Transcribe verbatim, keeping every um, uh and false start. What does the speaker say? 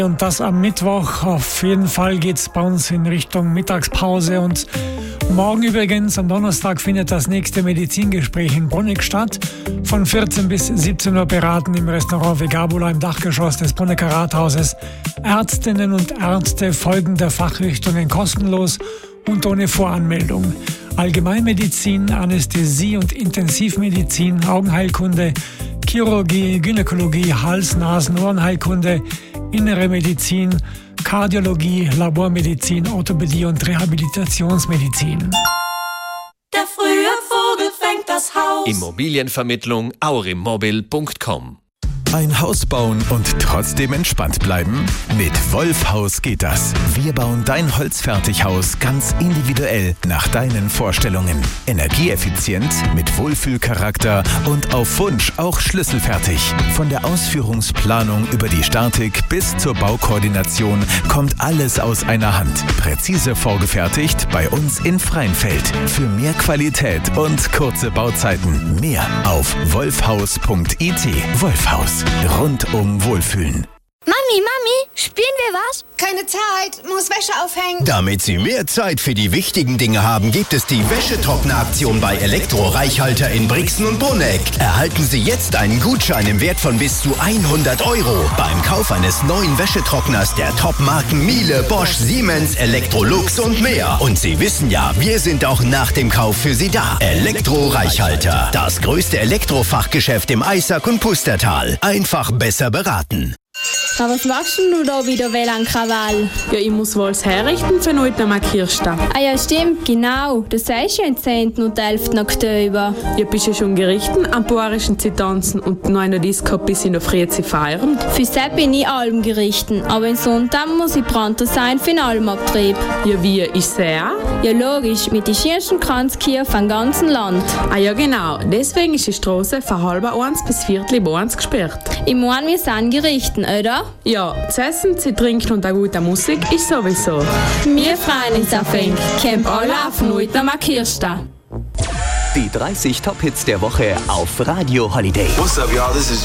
Und das am Mittwoch. Auf jeden Fall geht es bei uns in Richtung Mittagspause. Und morgen übrigens, am Donnerstag, findet das nächste Medizingespräch in Bruneck statt. Von vierzehn bis siebzehn Uhr beraten im Restaurant Vegabula im Dachgeschoss des Brunecker Rathauses Ärztinnen und Ärzte folgender Fachrichtungen kostenlos und ohne Voranmeldung. Allgemeinmedizin, Anästhesie und Intensivmedizin, Augenheilkunde, Chirurgie, Gynäkologie, Hals-, Nasen-, Ohrenheilkunde, Innere Medizin, Kardiologie, Labormedizin, Orthopädie und Rehabilitationsmedizin. Der frühe Vogel fängt das Haus. Immobilienvermittlung aurimmobil punkt com. Ein Haus bauen und trotzdem entspannt bleiben? Mit Wolfhaus geht das. Wir bauen dein Holzfertighaus ganz individuell nach deinen Vorstellungen. Energieeffizient, mit Wohlfühlcharakter und auf Wunsch auch schlüsselfertig. Von der Ausführungsplanung über die Statik bis zur Baukoordination kommt alles aus einer Hand. Präzise vorgefertigt bei uns in Freinfeld. Für mehr Qualität und kurze Bauzeiten. Mehr auf wolfhaus punkt it. Wolfhaus. Rundum Wohlfühlen. Mami, Mami, spielen wir was? Keine Zeit, muss Wäsche aufhängen. Damit Sie mehr Zeit für die wichtigen Dinge haben, gibt es die Wäschetrockneraktion bei Elektro-Reichhalter in Brixen und Bruneck. Erhalten Sie jetzt einen Gutschein im Wert von bis zu hundert Euro beim Kauf eines neuen Wäschetrockners der Top-Marken Miele, Bosch, Siemens, Electrolux und mehr. Und Sie wissen ja, wir sind auch nach dem Kauf für Sie da. Elektro-Reichhalter, das größte Elektrofachgeschäft im Eisack und Pustertal. Einfach besser beraten. Na, was machst denn du da wieder, W L A N-Krawall? Ja, ich muss wohl das herrichten für heute am Kirsta. Ah ja, stimmt, genau. Das sagst du ja am zehnten und elften Oktober. Ja, bist du schon gerichten am Poarischen Zitanzen und noch in der Disco bis in der Früh zu feiern? Für das bin ich allem gerichten, aber in Sonntag muss ich Pranter sein für den Almabtrieb. Ja, wie, ist er? Ja, logisch, mit den schönsten Kranzkirchen vom ganzen Land. Ah ja, genau. Deswegen ist die Straße von halb eins bis viertel eins gesperrt. Ich meine, wir sind gerichten, oder? Ja, zu essen, zu trinken und auch gute Musik ist sowieso. Wir freuen uns auf ihn. Camp alle auf heute am Kirsta. Die dreißig Top-Hits der Woche auf Radio Holiday. What's up, y'all? This is